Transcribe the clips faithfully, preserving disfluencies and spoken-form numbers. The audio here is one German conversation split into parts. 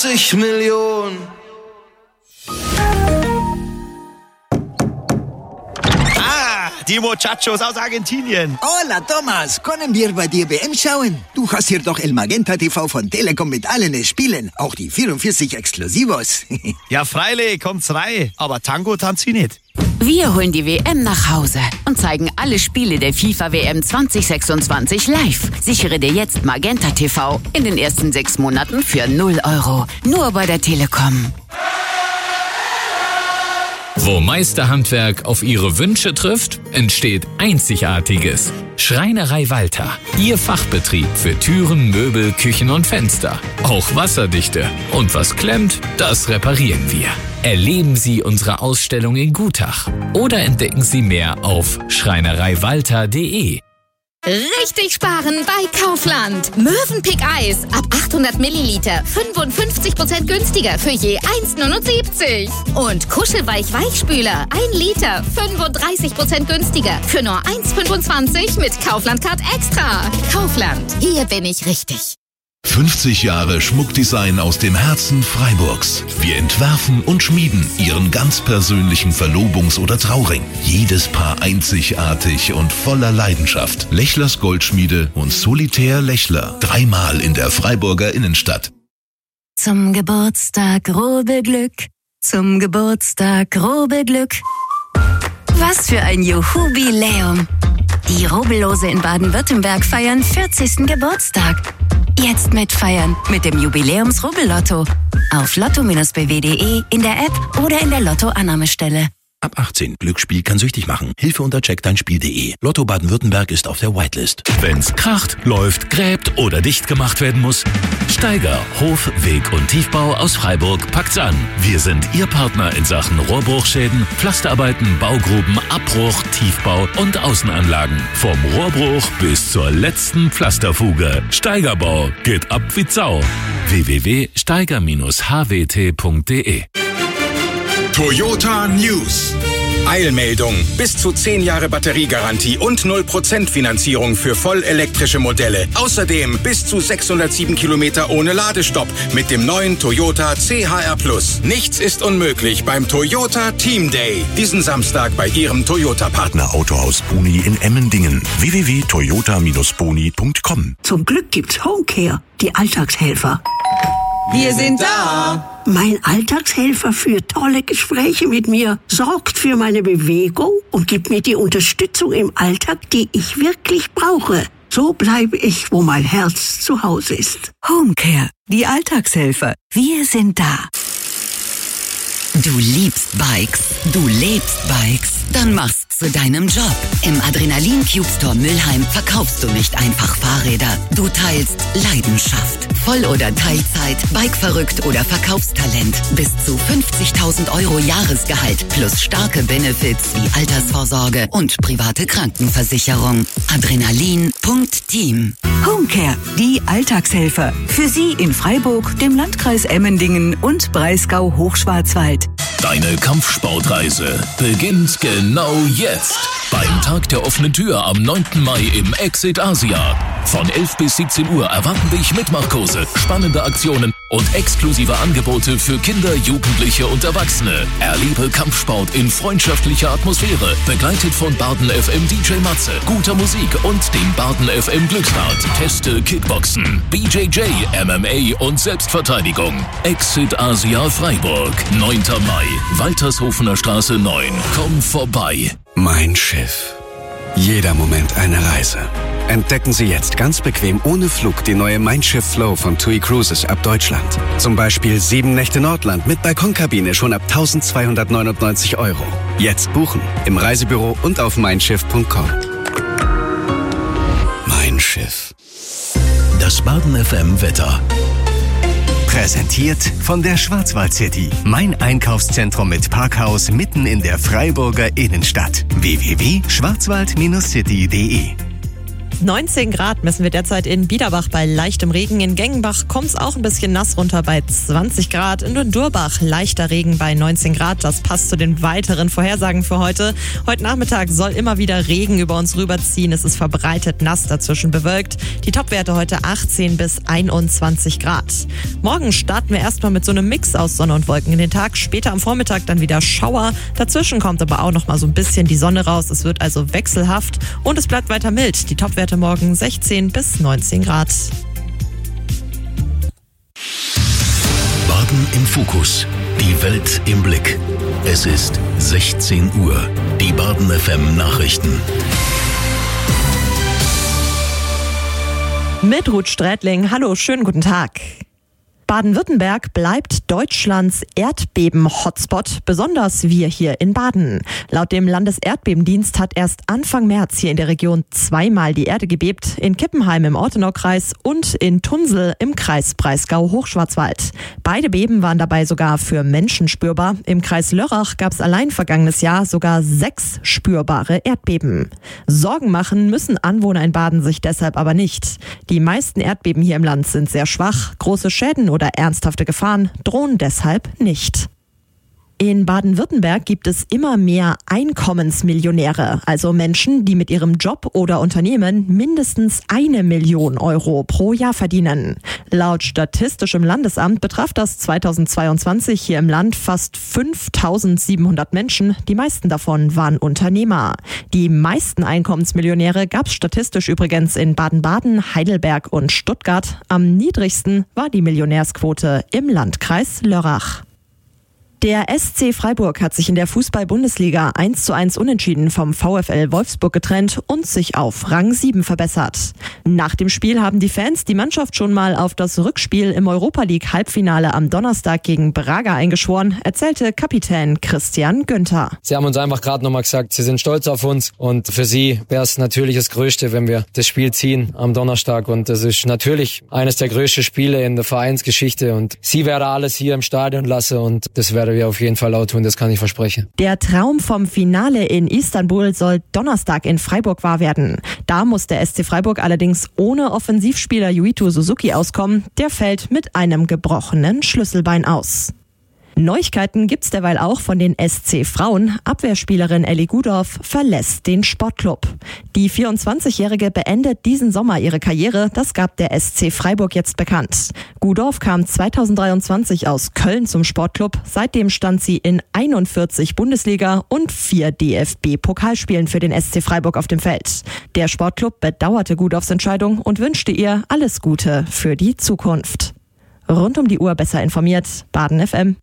achtzig Millionen. Ah, die Muchachos aus Argentinien. Hola, Thomas. Können wir bei dir W M schauen? Du hast hier doch El Magenta T V von Telekom mit allen Spielen. Auch die vierundvierzig Exklusivos. Ja, freilich, kommt's rein. Aber Tango tanzt sie nicht. Wir holen die W M nach Hause und zeigen alle Spiele der FIFA W M zwanzig sechsundzwanzig live. Sichere dir jetzt Magenta T V in den ersten sechs Monaten für null Euro. Nur bei der Telekom. Wo Meisterhandwerk auf Ihre Wünsche trifft, entsteht Einzigartiges. Schreinerei Walter. Ihr Fachbetrieb für Türen, Möbel, Küchen und Fenster. Auch wasserdichte. Und was klemmt, das reparieren wir. Erleben Sie unsere Ausstellung in Gutach. Oder entdecken Sie mehr auf schreinereiwalter punkt de. Richtig sparen bei Kaufland. Mövenpick Eis ab achthundert Milliliter, fünfundfünfzig Prozent günstiger für je eins Komma neunundsiebzig. Und Kuschelweich Weichspüler, ein Liter, fünfunddreißig Prozent günstiger für nur eins Komma fünfundzwanzig mit Kaufland Card Extra. Kaufland, hier bin ich richtig. fünfzig Jahre Schmuckdesign aus dem Herzen Freiburgs. Wir entwerfen und schmieden Ihren ganz persönlichen Verlobungs- oder Trauring. Jedes Paar einzigartig und voller Leidenschaft. Lechlers Goldschmiede und Solitär Lechler. Dreimal in der Freiburger Innenstadt. Zum Geburtstag Rubbelglück, zum Geburtstag Rubbelglück. Was für ein Jubiläum. Die Rubbellose in Baden-Württemberg feiern vierzigsten Geburtstag. Jetzt mitfeiern mit dem Jubiläums-Rubbel-Lotto. Auf lotto Bindestrich b w punkt de, in der App oder in der Lotto-Annahmestelle. Ab achtzehn. Glücksspiel kann süchtig machen. Hilfe unter check dein spiel punkt de. Lotto Baden-Württemberg ist auf der Whitelist. Wenn's kracht, läuft, gräbt oder dicht gemacht werden muss, Steiger, Hof, Weg und Tiefbau aus Freiburg packt's an. Wir sind Ihr Partner in Sachen Rohrbruchschäden, Pflasterarbeiten, Baugruben, Abbruch, Tiefbau und Außenanlagen. Vom Rohrbruch bis zur letzten Pflasterfuge. Steigerbau geht ab wie Sau. w w w punkt steiger Bindestrich h w t punkt de. Toyota News. Eilmeldung. Bis zu zehn Jahre Batteriegarantie und null Prozent Finanzierung für vollelektrische Modelle. Außerdem bis zu sechshundertsieben Kilometer ohne Ladestopp mit dem neuen Toyota C H R Plus. Nichts ist unmöglich beim Toyota Team Day. Diesen Samstag bei Ihrem Toyota-Partner. Autohaus Boni in Emmendingen. w w w punkt toyota Bindestrich boni punkt com. Zum Glück gibt's Homecare, die Alltagshelfer. Wir sind da. Mein Alltagshelfer führt tolle Gespräche mit mir, sorgt für meine Bewegung und gibt mir die Unterstützung im Alltag, die ich wirklich brauche. So bleibe ich, wo mein Herz zu Hause ist. Homecare, die Alltagshelfer. Wir sind da. Du liebst Bikes, du lebst Bikes, dann mach's zu deinem Job. Im Adrenalin Cube Store Mülheim verkaufst du nicht einfach Fahrräder, du teilst Leidenschaft. Voll- oder Teilzeit, Bike-verrückt oder Verkaufstalent. Bis zu fünfzigtausend Euro Jahresgehalt plus starke Benefits wie Altersvorsorge und private Krankenversicherung. Adrenalin Punkt Team. Homecare, die Alltagshelfer. Für Sie in Freiburg, dem Landkreis Emmendingen und Breisgau-Hochschwarzwald. Deine Kampfsportreise beginnt genau jetzt. Beim Tag der offenen Tür am neunten Mai im Exit Asia. Von elf bis siebzehn Uhr erwarten dich Mitmachkurse, spannende Aktionen und exklusive Angebote für Kinder, Jugendliche und Erwachsene. Erlebe Kampfsport in freundschaftlicher Atmosphäre, begleitet von Baden F M D J Matze, guter Musik und dem Baden F M Glücksrad. Teste Kickboxen, B J J, M M A und Selbstverteidigung. Exit Asia Freiburg, neunter Mai, Waltershofener Straße neun. Komm vorbei. Mein Schiff. Jeder Moment eine Reise. Entdecken Sie jetzt ganz bequem ohne Flug die neue Mein Schiff Flow von TUI Cruises ab Deutschland. Zum Beispiel sieben Nächte Nordland mit Balkonkabine schon ab eintausendzweihundertneunundneunzig Euro. Jetzt buchen im Reisebüro und auf mein schiff punkt com. Mein Schiff. Das Baden F M Wetter. Präsentiert von der Schwarzwald City. Mein Einkaufszentrum mit Parkhaus mitten in der Freiburger Innenstadt. w w w punkt schwarzwald Bindestrich city punkt de neunzehn Grad messen wir derzeit in Biederbach bei leichtem Regen. In Gengenbach kommt es auch ein bisschen nass runter bei zwanzig Grad. In Durbach leichter Regen bei neunzehn Grad. Das passt zu den weiteren Vorhersagen für heute. Heute Nachmittag soll immer wieder Regen über uns rüberziehen. Es ist verbreitet nass, dazwischen bewölkt. Die Topwerte heute achtzehn bis einundzwanzig Grad. Morgen starten wir erstmal mit so einem Mix aus Sonne und Wolken in den Tag. Später am Vormittag dann wieder Schauer. Dazwischen kommt aber auch noch mal so ein bisschen die Sonne raus. Es wird also wechselhaft und es bleibt weiter mild. Die Topwerte morgen sechzehn bis neunzehn Grad. Baden im Fokus. Die Welt im Blick. Es ist sechzehn Uhr. Die Baden F M Nachrichten. Mit Ruth Strätling. Hallo, schönen guten Tag. Baden-Württemberg bleibt Deutschlands Erdbeben-Hotspot, besonders wir hier in Baden. Laut dem Landeserdbebendienst hat erst Anfang März hier in der Region zweimal die Erde gebebt, in Kippenheim im Ortenaukreis und in Tunsel im Kreis Breisgau-Hochschwarzwald. Beide Beben waren dabei sogar für Menschen spürbar. Im Kreis Lörrach gab es allein vergangenes Jahr sogar sechs spürbare Erdbeben. Sorgen machen müssen Anwohner in Baden sich deshalb aber nicht. Die meisten Erdbeben hier im Land sind sehr schwach, große Schäden oder ernsthafte Gefahren drohen deshalb nicht. In Baden-Württemberg gibt es immer mehr Einkommensmillionäre, also Menschen, die mit ihrem Job oder Unternehmen mindestens eine Million Euro pro Jahr verdienen. Laut Statistischem Landesamt betraf das zweitausendzweiundzwanzig hier im Land fast fünftausendsiebenhundert Menschen. Die meisten davon waren Unternehmer. Die meisten Einkommensmillionäre gab es statistisch übrigens in Baden-Baden, Heidelberg und Stuttgart. Am niedrigsten war die Millionärsquote im Landkreis Lörrach. Der S C Freiburg hat sich in der Fußball-Bundesliga eins zu eins unentschieden vom VfL Wolfsburg getrennt und sich auf Rang sieben verbessert. Nach dem Spiel haben die Fans die Mannschaft schon mal auf das Rückspiel im Europa-League-Halbfinale am Donnerstag gegen Braga eingeschworen, erzählte Kapitän Christian Günther. Sie haben uns einfach gerade nochmal gesagt, sie sind stolz auf uns und für sie wäre es natürlich das Größte, wenn wir das Spiel ziehen am Donnerstag und das ist natürlich eines der größten Spiele in der Vereinsgeschichte und sie werde alles hier im Stadion lassen und das werde wir auf jeden Fall laut tun, das kann ich versprechen. Der Traum vom Finale in Istanbul soll Donnerstag in Freiburg wahr werden. Da muss der S C Freiburg allerdings ohne Offensivspieler Yuito Suzuki auskommen. Der fällt mit einem gebrochenen Schlüsselbein aus. Neuigkeiten gibt's derweil auch von den S C Frauen. Abwehrspielerin Ellie Gudorf verlässt den Sportclub. Die vierundzwanzigjährige beendet diesen Sommer ihre Karriere. Das gab der S C Freiburg jetzt bekannt. Gudorf kam zweitausenddreiundzwanzig aus Köln zum Sportclub. Seitdem stand sie in einundvierzig Bundesliga- und vier D F B-Pokalspielen für den S C Freiburg auf dem Feld. Der Sportclub bedauerte Gudorfs Entscheidung und wünschte ihr alles Gute für die Zukunft. Rund um die Uhr besser informiert, Baden F M.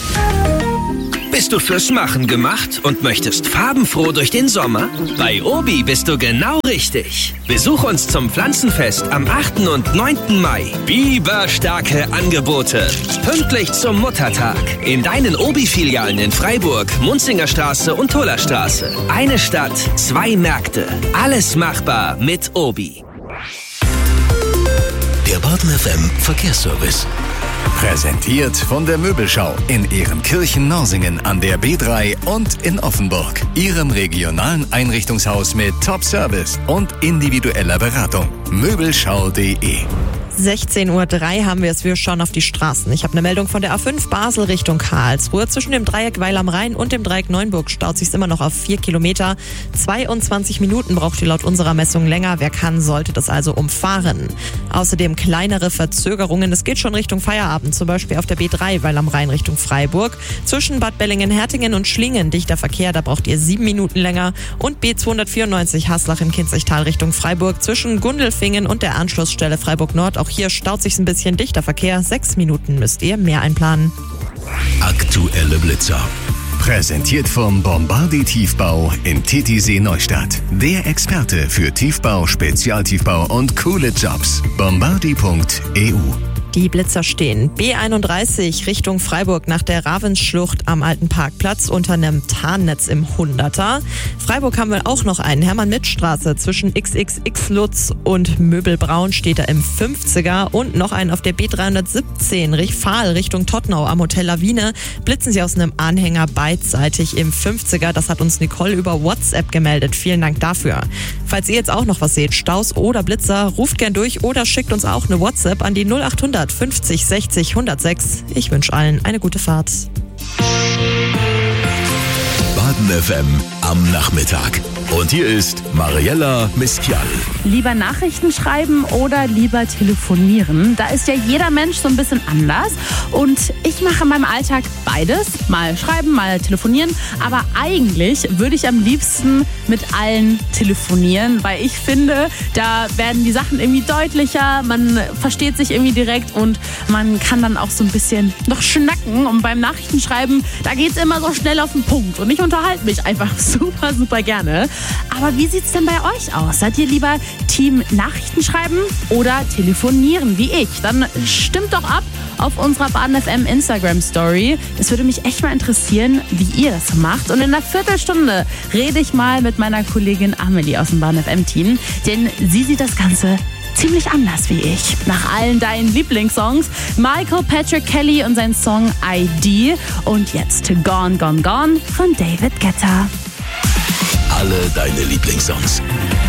Bist du fürs Machen gemacht und möchtest farbenfroh durch den Sommer? Bei Obi bist du genau richtig. Besuch uns zum Pflanzenfest am achten und neunten Mai. Biberstarke Angebote. Pünktlich zum Muttertag. In deinen Obi-Filialen in Freiburg, Munzingerstraße und Tullerstraße. Eine Stadt, zwei Märkte. Alles machbar mit Obi. Der Baden F M Verkehrsservice. Präsentiert von der Möbelschau in Ehrenkirchen-Norsingen an der B drei und in Offenburg. Ihrem regionalen Einrichtungshaus mit Top-Service und individueller Beratung. Möbelschau punkt de. sechzehn Uhr drei haben wir es, wir schauen auf die Straßen. Ich habe eine Meldung von der A fünf Basel Richtung Karlsruhe. Zwischen dem Dreieck Weil am Rhein und dem Dreieck Neuenburg staut sich immer noch auf vier Kilometer. zweiundzwanzig Minuten braucht ihr laut unserer Messung länger. Wer kann, sollte das also umfahren. Außerdem kleinere Verzögerungen. Es geht schon Richtung Feierabend, zum Beispiel auf der B drei Weil am Rhein Richtung Freiburg. Zwischen Bad Bellingen-Hertingen und Schlingen dichter Verkehr, da braucht ihr sieben Minuten länger. Und B zweihundertvierundneunzig Haslach in Kinzigtal Richtung Freiburg. Zwischen Gundelfingen und der Anschlussstelle Freiburg Nord. Auch hier staut sich ein bisschen dichter Verkehr. Sechs Minuten müsst ihr mehr einplanen. Aktuelle Blitzer. Präsentiert vom Bombardi Tiefbau in Titisee Neustadt. Der Experte für Tiefbau, Spezialtiefbau und coole Jobs. bombardi punkt e u Die Blitzer stehen. B einunddreißig Richtung Freiburg nach der Ravensschlucht am alten Parkplatz unter einem Tarnnetz im Hunderter. Freiburg haben wir auch noch einen. Hermann-Mitt-Straße zwischen X X X Lutz und Möbelbraun steht er im fünfziger. Und noch einen auf der B dreihundertsiebzehn Fahl Richtung Tottenau am Hotel Lawine. Blitzen sie aus einem Anhänger beidseitig im fünfziger. Das hat uns Nicole über WhatsApp gemeldet. Vielen Dank dafür. Falls ihr jetzt auch noch was seht, Staus oder Blitzer, ruft gern durch oder schickt uns auch eine WhatsApp an die null achthundert fünfzig sechzig hundertsechs. Ich wünsche allen eine gute Fahrt. Baden F M am Nachmittag. Und hier ist Mariella Miskial. Lieber Nachrichten schreiben oder lieber telefonieren? Da ist ja jeder Mensch so ein bisschen anders. Und ich mache in meinem Alltag beides. Mal schreiben, mal telefonieren. Aber eigentlich würde ich am liebsten mit allen telefonieren, weil ich finde, da werden die Sachen irgendwie deutlicher. Man versteht sich irgendwie direkt und man kann dann auch so ein bisschen noch schnacken. Und beim Nachrichtenschreiben, da geht es immer so schnell auf den Punkt. Und ich unterhalte mich einfach super, super gerne. Aber wie sieht's denn bei euch aus? Seid ihr lieber Team Nachrichten schreiben oder telefonieren wie ich? Dann stimmt doch ab auf unserer Baden F M Instagram Story. Es würde mich echt mal interessieren, wie ihr das macht. Und in einer Viertelstunde rede ich mal mit meiner Kollegin Amelie aus dem Baden F M Team, denn sie sieht das Ganze ziemlich anders wie ich. Nach allen deinen Lieblingssongs, Michael Patrick Kelly und sein Song I D. Und jetzt Gone, Gone, Gone von David Guetta. Alle deine Lieblingssongs.